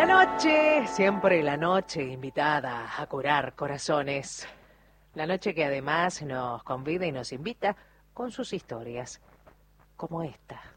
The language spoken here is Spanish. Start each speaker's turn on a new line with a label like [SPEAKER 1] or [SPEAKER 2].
[SPEAKER 1] La noche, siempre la noche invitada a curar corazones. La noche que además nos convida y nos invita con sus historias, como esta.